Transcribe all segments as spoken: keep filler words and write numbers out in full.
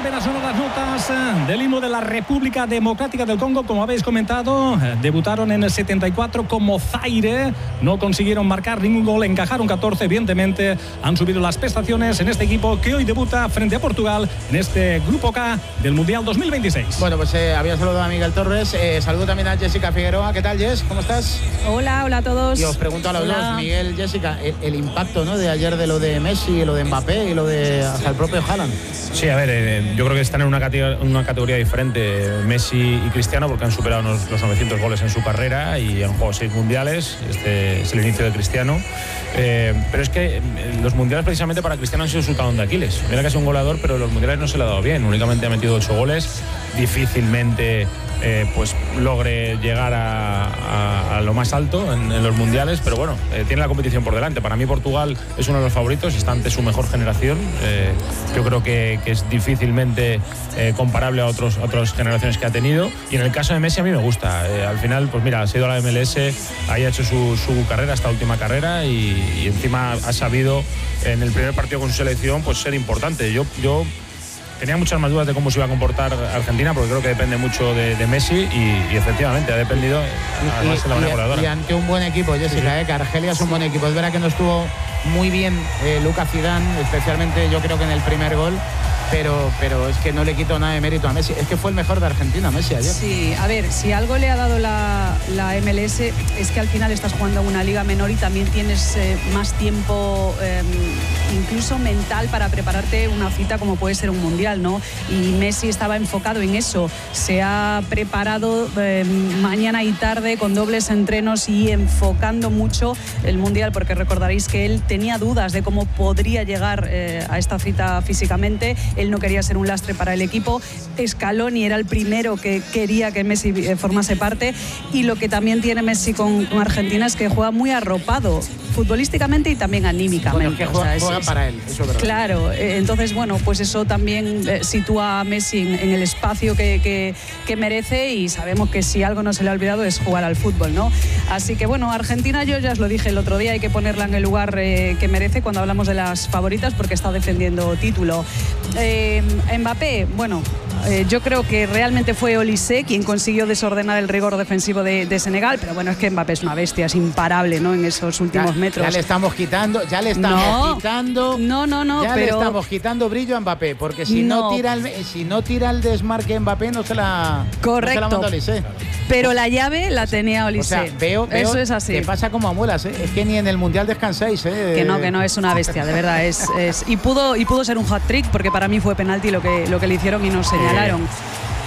primeras son las notas del himno de la República Democrática del Congo. Como habéis comentado, debutaron en el setenta y cuatro como Zaire. No consiguieron marcar ningún gol, encajaron catorce. Evidentemente han subido las prestaciones en este equipo que hoy debuta frente a Portugal en este Grupo K del Mundial dos mil veintiséis. Bueno, pues eh, había saludado a Miguel Torres. Eh, saludo también a Jessica Figueroa. ¿Qué tal, Jess? ¿Cómo estás? Hola, hola a todos. Y os pregunto a los hola. dos, Miguel, Jessica, el, el impacto, ¿no?, de ayer de lo de Messi, lo de Mbappé y lo de hasta el propio Haaland. Sí, a ver, eh, yo creo que están en una categoría, una categoría diferente Messi y Cristiano, porque han superado los, los novecientos goles en su carrera y han jugado seis mundiales. Este es el inicio de Cristiano. Eh, pero es que los mundiales precisamente para Cristiano han sido su talón de Aquiles. Mira que es un goleador, pero los mundiales no se le ha dado bien. Únicamente ha metido ocho goles. Difícilmente eh, pues logre llegar a, a, a lo más alto en, en los mundiales, pero bueno, eh, tiene la competición por delante. Para mí Portugal es uno de los favoritos, está ante su mejor generación. Eh, yo creo que, que es difícilmente eh, comparable a, otros, a otras generaciones que ha tenido. Y en el caso de Messi a mí me gusta. Eh, al final, pues mira, ha sido a la M L S, ahí ha hecho su, su carrera, esta última carrera, y, y encima ha sabido en el primer partido con su selección pues ser importante. Yo, yo tenía muchas más dudas de cómo se iba a comportar Argentina, porque creo que depende mucho de, de Messi y, y efectivamente ha dependido además de la buena goleadora. Y ante un buen equipo, Jessica, sí, sí. Eh, que Argelia es un buen equipo. Es verdad que no estuvo muy bien eh, Lucas Zidane, especialmente yo creo que en el primer gol, pero, pero es que no le quito nada de mérito a Messi. Es que fue el mejor de Argentina, Messi, ayer. Sí, a ver, si algo le ha dado la, la M L S es que al final estás jugando una liga menor y también tienes eh, más tiempo, eh, incluso mental, para prepararte una cita como puede ser un mundial, ¿no? Y Messi estaba enfocado en eso. Se ha preparado eh, mañana y tarde con dobles entrenos y enfocando mucho el mundial, porque recordaréis que él tenía dudas de cómo podría llegar eh, a esta cita físicamente. Él no quería ser un lastre para el equipo. Scaloni era el primero que quería que Messi formase parte, y lo que también tiene Messi con, con Argentina es que juega muy arropado futbolísticamente y también anímicamente. Bueno, que juega, o sea, es, juega para él, eso es verdad. Claro, eh, entonces bueno, pues eso también eh, sitúa a Messi en, en el espacio que, que, que merece, y sabemos que si algo no se le ha olvidado es jugar al fútbol, ¿no? Así que bueno, Argentina, yo ya os lo dije el otro día, hay que ponerla en el lugar eh, que merece cuando hablamos de las favoritas, porque está defendiendo título. Eh, Mbappé, bueno, eh, yo creo que realmente fue Olise quien consiguió desordenar el rigor defensivo de, de Senegal, pero bueno, es que Mbappé es una bestia, es imparable, ¿no?, en esos últimos ya, metros. Ya le estamos quitando, ya le estamos no, quitando, no, no, no, ya pero le estamos quitando brillo a Mbappé, porque si no, no tira el, si no tira el desmarque Mbappé no se la, correcto, no se la manda Olise. Pero la llave la tenía Olise. O sea, veo, veo eso es así. Que pasa como a muelas, ¿eh? Es que ni en el Mundial descansáis, ¿eh? Que no, que no, es una bestia, de verdad. Es, es, y pudo y pudo ser un hat-trick, porque para mí fue penalti lo que, lo que le hicieron y nos señalaron. Eh.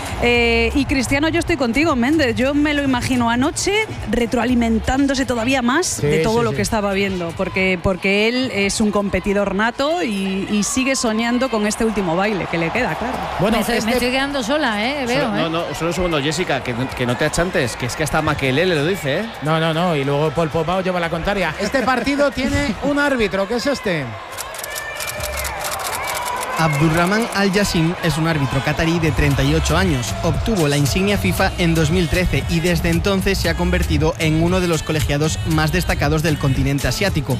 Eh, y Cristiano, yo estoy contigo, Méndez. Yo me lo imagino anoche retroalimentándose todavía más sí, de todo sí, lo sí. que estaba viendo, porque, porque él es un competidor nato y, y sigue soñando con este último baile que le queda, claro. Bueno, me, este... me estoy quedando sola, ¿eh? Veo, solo, ¿eh? No, no, solo un segundo, Jessica, que, que no te achantes, que es que hasta Makelele lo dice, ¿eh? No, no, no, y luego Paul Popao lleva la contraria. Este partido tiene un árbitro, ¿qué es este? Abdurrahman Al-Yassim es un árbitro catarí de treinta y ocho años. Obtuvo la insignia FIFA en dos mil trece y desde entonces se ha convertido en uno de los colegiados más destacados del continente asiático.